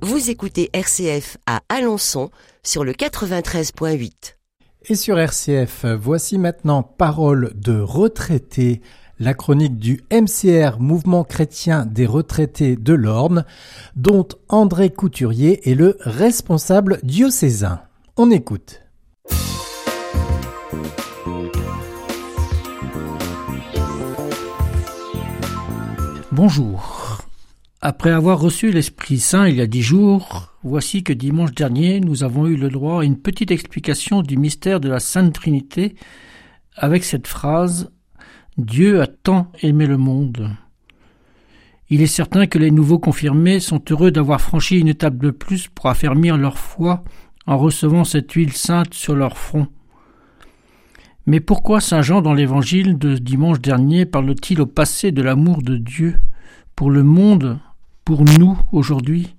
Vous écoutez RCF à Alençon sur le 93.8. Et sur RCF, voici maintenant Parole de retraités, la chronique du MCR, Mouvement chrétien des retraités de l'Orne, dont André Couturier est le responsable diocésain. On écoute. Bonjour. Après avoir reçu l'Esprit Saint il y a 10 jours, voici que dimanche dernier, nous avons eu le droit à une petite explication du mystère de la Sainte Trinité avec cette phrase « Dieu a tant aimé le monde ». Il est certain que les nouveaux confirmés sont heureux d'avoir franchi une étape de plus pour affermir leur foi en recevant cette huile sainte sur leur front. Mais pourquoi Saint Jean dans l'évangile de dimanche dernier parle-t-il au passé de l'amour de Dieu pour le monde, pour nous aujourd'hui?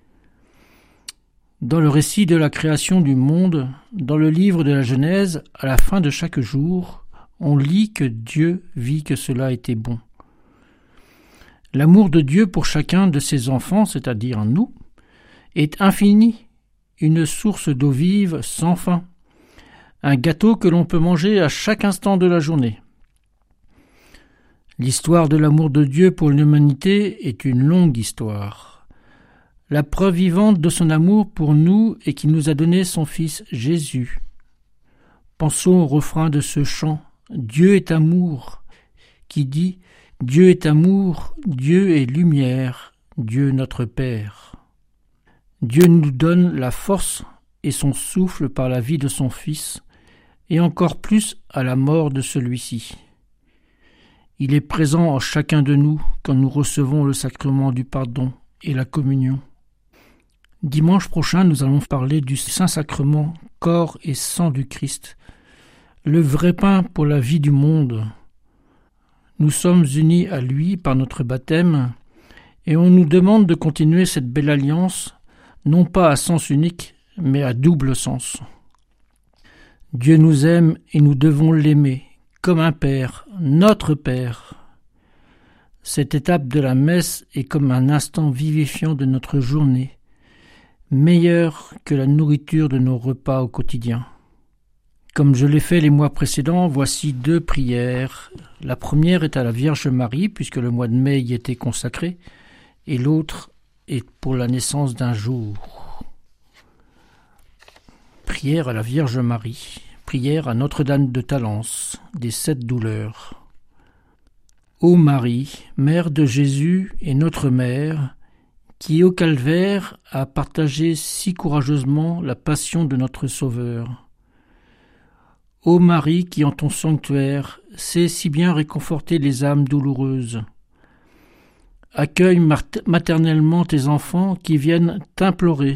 Dans le récit de la création du monde, dans le livre de la Genèse, à la fin de chaque jour, on lit que Dieu vit que cela était bon. L'amour de Dieu pour chacun de ses enfants, c'est-à-dire nous, est infini, une source d'eau vive sans fin, un gâteau que l'on peut manger à chaque instant de la journée. L'histoire de l'amour de Dieu pour l'humanité est une longue histoire. La preuve vivante de son amour pour nous est qu'il nous a donné son Fils Jésus. Pensons au refrain de ce chant « Dieu est amour » qui dit « Dieu est amour, Dieu est lumière, Dieu notre Père ». Dieu nous donne la force et son souffle par la vie de son Fils, et encore plus à la mort de celui-ci. Il est présent en chacun de nous quand nous recevons le sacrement du pardon et la communion. Dimanche prochain, nous allons parler du Saint-Sacrement, corps et sang du Christ, le vrai pain pour la vie du monde. Nous sommes unis à lui par notre baptême et on nous demande de continuer cette belle alliance, non pas à sens unique, mais à double sens. Dieu nous aime et nous devons l'aimer, comme un Père, notre Père. Cette étape de la messe est comme un instant vivifiant de notre journée, meilleur que la nourriture de nos repas au quotidien. Comme je l'ai fait les mois précédents, voici 2 prières. La première est à la Vierge Marie, puisque le mois de mai y était consacré, et l'autre est pour la naissance d'un jour. Prière à la Vierge Marie. Prière à Notre-Dame de Talence, des 7 douleurs. Ô Marie, Mère de Jésus et notre Mère, qui au calvaire a partagé si courageusement la passion de notre Sauveur. Ô Marie, qui en ton sanctuaire sais si bien réconforter les âmes douloureuses. Accueille maternellement tes enfants qui viennent t'implorer.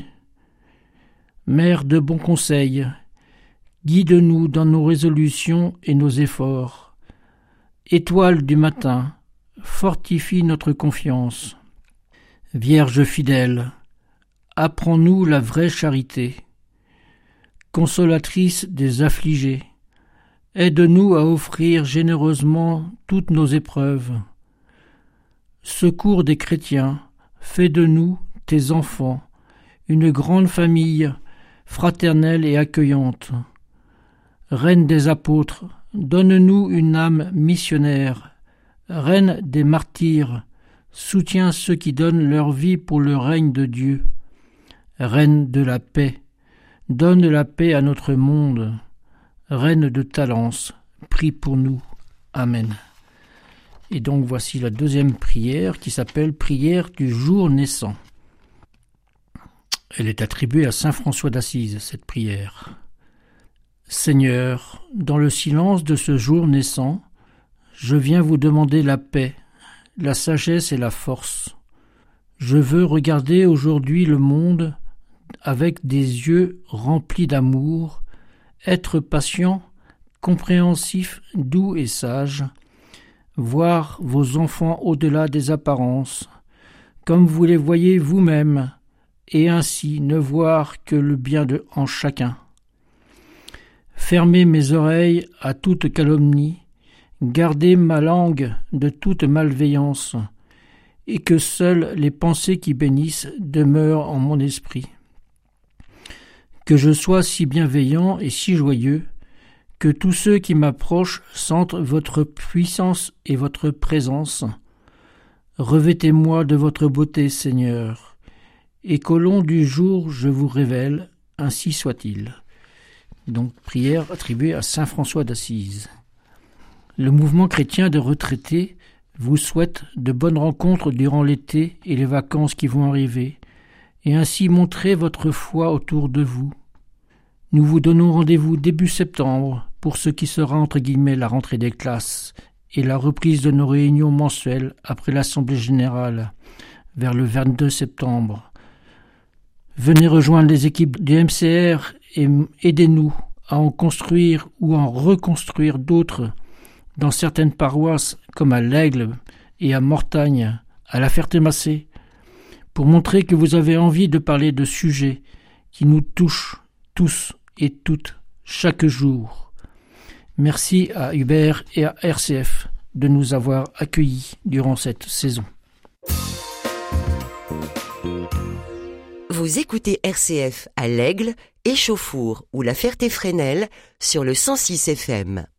Mère de bons conseils, guide-nous dans nos résolutions et nos efforts. Étoile du matin, fortifie notre confiance. Vierge fidèle, apprends-nous la vraie charité. Consolatrice des affligés, aide-nous à offrir généreusement toutes nos épreuves. Secours des chrétiens, fais de nous, tes enfants, une grande famille fraternelle et accueillante. Reine des apôtres, donne-nous une âme missionnaire. Reine des martyrs, soutiens ceux qui donnent leur vie pour le règne de Dieu. Reine de la paix, donne la paix à notre monde. Reine de Talence, prie pour nous. Amen. Et donc voici la deuxième prière qui s'appelle Prière du jour naissant. Elle est attribuée à saint François d'Assise, cette prière. Seigneur, dans le silence de ce jour naissant, je viens vous demander la paix, la sagesse et la force. Je veux regarder aujourd'hui le monde avec des yeux remplis d'amour, être patient, compréhensif, doux et sage, voir vos enfants au-delà des apparences, comme vous les voyez vous-même, et ainsi ne voir que le bien en chacun. Fermez mes oreilles à toute calomnie, gardez ma langue de toute malveillance, et que seules les pensées qui bénissent demeurent en mon esprit. Que je sois si bienveillant et si joyeux, que tous ceux qui m'approchent sentent votre puissance et votre présence. Revêtez-moi de votre beauté, Seigneur, et qu'au long du jour je vous révèle, ainsi soit-il. Donc, prière attribuée à saint François d'Assise. Le mouvement chrétien de retraités vous souhaite de bonnes rencontres durant l'été et les vacances qui vont arriver, et ainsi montrer votre foi autour de vous. Nous vous donnons rendez-vous début septembre pour ce qui sera entre guillemets la rentrée des classes et la reprise de nos réunions mensuelles après l'Assemblée générale, vers le 22 septembre. Venez rejoindre les équipes du MCR et aidez-nous à en construire ou en reconstruire d'autres dans certaines paroisses comme à l'Aigle et à Mortagne, à la Ferté-Massé, pour montrer que vous avez envie de parler de sujets qui nous touchent tous et toutes chaque jour. Merci à Hubert et à RCF de nous avoir accueillis durant cette saison. Vous écoutez RCF à l'Aigle, Échauffour ou la Ferté-Fresnel sur le 106 FM.